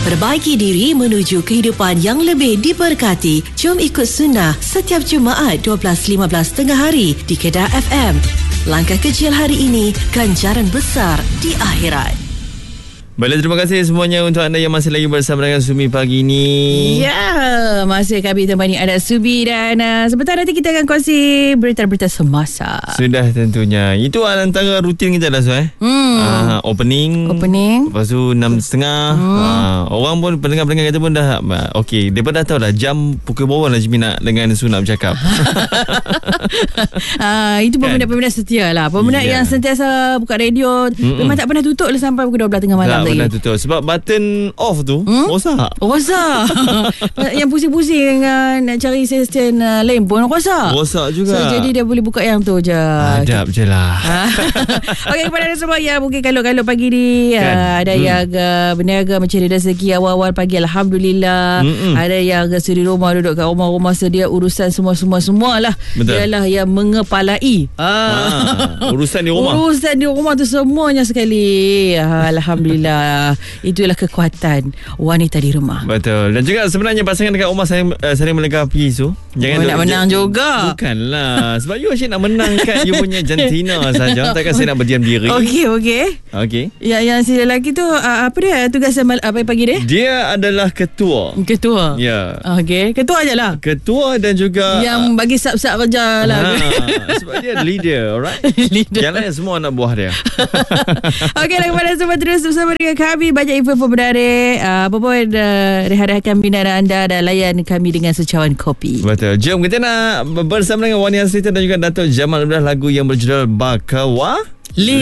Perbaiki diri menuju kehidupan yang lebih diberkati. Jom ikut sunnah setiap Jumaat 12.15 tengah hari di Kedah FM. Langkah kecil hari ini, ganjaran besar di akhirat. Baiklah, terima kasih semuanya untuk anda yang masih lagi bersama dengan Sumi pagi ini. Ya, masih kami temani anda Subi dan sebentar nanti kita akan kongsi berita-berita semasa. Sudah tentunya. Itu antara rutin kita dah opening. Lepas tu 6.30. Orang pun pendengar-pendengar kita pun dah okey, mereka dah tahu dah jam pukul berapa Najmi nak dengan Su nak bercakap. Itu peminat-peminat setia lah. Peminat yang sentiasa buka radio. Memang tak pernah tutup lah sampai pukul 12 tengah malam. Tak pernah tutup. Sebab button off tu rosak. Yang pusing-pusing nak cari stesen lain pun rosak juga. So jadi dia boleh buka yang tu je. Adab je lah. Okey, kepada anda semua yang mungkin kalau pagi ni ada yang berniaga mencari rezeki awal-awal pagi, Alhamdulillah. Ada yang suri rumah, duduk kat rumah-rumah sedia urusan semua lah. Ialah yang mengepalai urusan di rumah tu semuanya sekali. Alhamdulillah. Itulah kekuatan wanita di rumah. Betul. Dan juga sebenarnya pasangan dekat rumah saling melengkapi tu. Jangan nak menang juga. Bukanlah. Sebab you asyik nak menang kat you punya jantina saja. Takkan saya nak berdiam diri. Okey. Yang si lelaki tu apa dia tugas pagi dia? Dia adalah ketua. Ya. Okey. Ketua je lah. Ketua dan juga yang bagi sap-sap kerja lah. Sebab dia leader, alright? Yang lain semua anak buah dia. Okeylah, kepada semua terus bersama dengan kami. Banyak info menarik. Apa pun rehat-rehatkan minat anda dan layan kami dengan secawan kopi. Betul. Jom kita nak bersama dengan Wani Hasrita dan juga Dato' Jamal Abdullah, lagu yang berjudul Bakawa